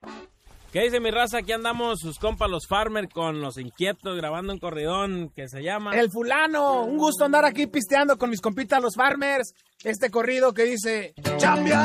¿Qué dice mi raza? Aquí andamos sus compas los Farmer con los inquietos grabando un corridón que se llama El Fulano. Un gusto andar aquí pisteando con mis compitas los Farmers. Este corrido que dice... ¡Chambia!